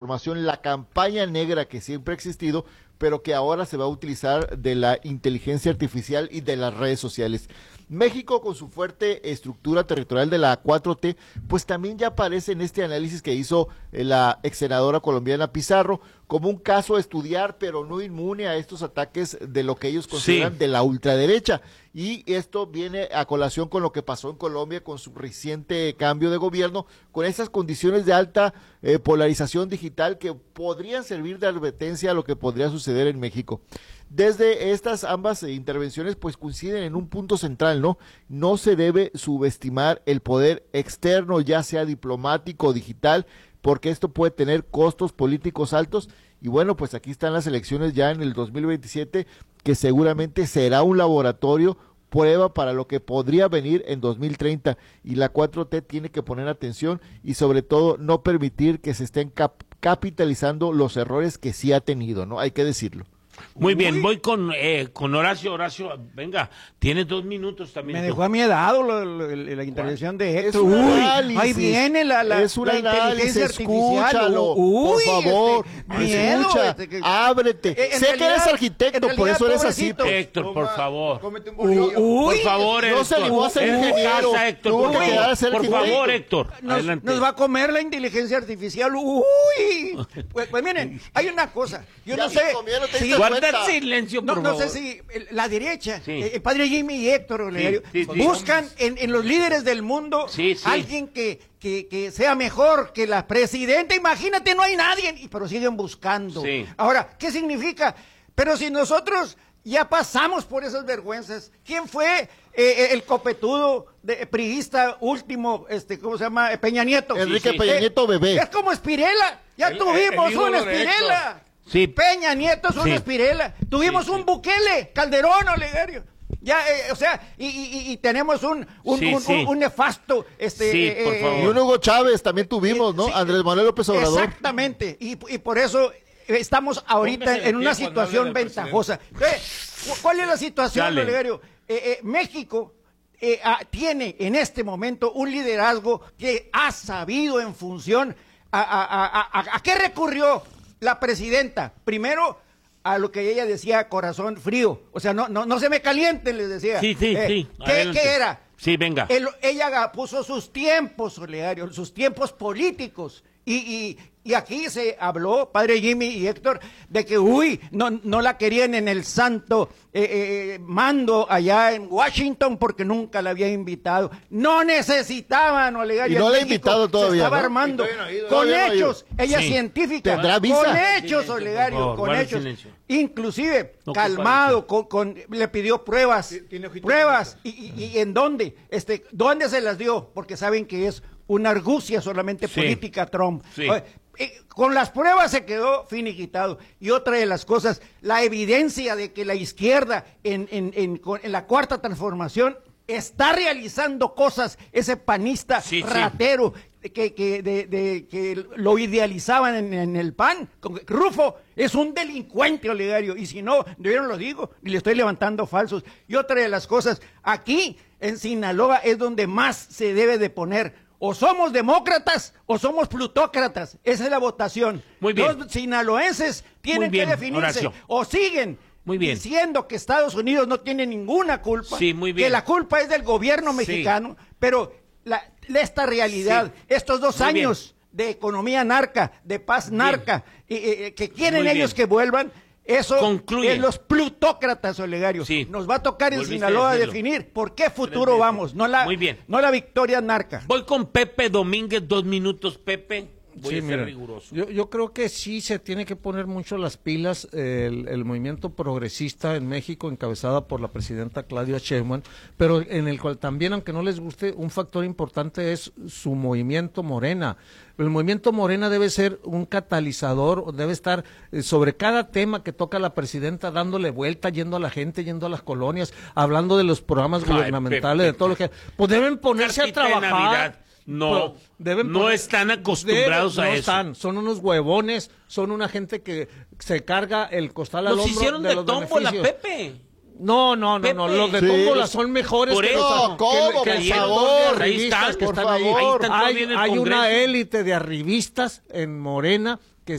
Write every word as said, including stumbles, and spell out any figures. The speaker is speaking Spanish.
desinformación, la campaña negra que siempre ha existido, pero que ahora se va a utilizar de la inteligencia artificial y de las redes sociales. México, con su fuerte estructura territorial de la cuatro T, pues también ya aparece en este análisis que hizo eh, la ex senadora colombiana Pizarro, como un caso a estudiar, pero no inmune a estos ataques de lo que ellos consideran sí. de la ultraderecha. Y esto viene a colación con lo que pasó en Colombia con su reciente cambio de gobierno, con esas condiciones de alta eh, polarización digital que podrían servir de advertencia a lo que podría suceder en México. Desde estas ambas eh, intervenciones pues coinciden en un punto central, ¿no? No se debe subestimar el poder externo, ya sea diplomático o digital, porque esto puede tener costos políticos altos. Y bueno, pues aquí están las elecciones ya en el dos mil veintisiete, que seguramente será un laboratorio, prueba para lo que podría venir en dos mil treinta, y la cuatro T tiene que poner atención y sobre todo no permitir que se estén cap- capitalizando los errores que sí ha tenido, ¿no? Hay que decirlo. Muy bien, Uy. voy con eh, con Horacio. Horacio, venga, tienes dos minutos también. Me dejó a mí dado lo, lo, lo, la intervención de Héctor. Uy, análisis. Ahí viene la, la, es un la inteligencia artificial. Escúchalo, Uy, por favor, este, miedo, escucha, este, que, ábrete. Eh, sé realidad, que eres arquitecto, por eso eres así. Héctor, por favor. Uy, por favor, Héctor. No se le va a hacer ingeniero. Casa, Héctor, por, Uy, favor, por favor, Héctor. Nos, nos va a comer la inteligencia artificial. Uy. Pues, pues miren, hay una cosa. Yo ya no sé. Si guarda el silencio. No, no sé si la derecha, sí. el padre Jimmy y Héctor Olegario, sí, sí, buscan sí. En, en los líderes del mundo sí, sí. alguien que, que, que sea mejor que la presidenta. Imagínate, no hay nadie, pero siguen buscando. Sí. Ahora, ¿qué significa? Pero si nosotros ya pasamos por esas vergüenzas, ¿quién fue eh, el copetudo de, priista último, este, ¿cómo se llama? Peña Nieto. Enrique sí, sí. Peña Nieto, bebé. Es como Espirela, ya el, tuvimos el, el una Espirela. Sí. Peña Nieto es una sí. Espirela. Tuvimos sí, sí. un Bukele, Calderón, Olegario. Ya, eh, o sea, y, y, y tenemos un un, sí, un, sí. un un nefasto, este, sí, eh, por favor. Y un Hugo Chávez también tuvimos, ¿no? Sí. Andrés Manuel López Obrador. Exactamente. Y, y por eso estamos ahorita en una situación ventajosa. Entonces, ¿cuál es la situación, Olegario? Eh, eh, México eh, ah, tiene en este momento un liderazgo que ha sabido en función a, a, a, a, a qué recurrió la presidenta. Primero, a lo que ella decía, corazón frío. O sea, no no no se me calienten, les decía. Sí, sí, eh, sí. ¿qué, ¿Qué era? Sí, venga. El, ella puso sus tiempos, Olegario, sus tiempos políticos. Y, y, y aquí se habló, padre Jimmy y Héctor, de que, uy, no, no la querían en el santo eh, eh, mando allá en Washington porque nunca la había invitado. No necesitaban, Olegario. Y no la ha invitado todavía. Se estaba ¿no? armando. No ido, con no hechos. No Ella sí. científica. ¿Tendrá visa? Con hechos, Silencio, Olegario, favor, con hechos. Silencio. Inclusive, no calmado, con, con, le pidió pruebas. Pruebas. Y, y, ¿Y en dónde? Este, ¿Dónde se las dio? Porque saben que es una argucia solamente sí. política Trump. Sí. Eh, con las pruebas se quedó finiquitado. Y otra de las cosas, la evidencia de que la izquierda en, en, en, en la cuarta transformación está realizando cosas, ese panista sí, ratero sí. Que, que, de, de, que lo idealizaban en, en el P A N. Rufo es un delincuente, Olegario, y si no, yo no lo digo, y le estoy levantando falsos. Y otra de las cosas, aquí en Sinaloa es donde más se debe de poner. O somos demócratas o somos plutócratas. Esa es la votación. Muy bien. Los sinaloenses tienen bien, que definirse. Horacio. O siguen muy bien. diciendo que Estados Unidos no tiene ninguna culpa. Sí, muy bien. Que la culpa es del gobierno mexicano. Sí. Pero la, esta realidad, sí. estos dos muy años bien. de economía narca, de paz narca, y, y, que quieren muy ellos bien. que vuelvan. Eso Concluye. es los plutócratas, Olegario. Sí. Nos va a tocar en Sinaloa definir por qué futuro vamos, no la, Muy bien. no la victoria narca. Voy con Pepe Domínguez, dos minutos, Pepe. Voy sí, a ser mira, riguroso. Yo, yo creo que sí se tiene que poner mucho las pilas eh, el, el movimiento progresista en México, encabezada por la presidenta Claudia Sheinbaum, pero en el cual también, aunque no les guste, un factor importante es su movimiento Morena. El movimiento Morena debe ser un catalizador, debe estar eh, sobre cada tema que toca la presidenta, dándole vuelta, yendo a la gente, yendo a las colonias, hablando de los programas Ay, gubernamentales, Pepe, de todo lo que... Pues deben ponerse a trabajar. No, deben no poner, están acostumbrados deben, a no eso. Están, son unos huevones, son una gente que se carga el costal al los hombro hicieron de, de los tómbola, beneficios. Pepe. No, no, no, Pepe. no, los de sí, tómbola los... son mejores por que eso, los ¿cómo? que, que, por que favor, ahí están, que por están favor. ahí. Hay, el hay una élite de arribistas en Morena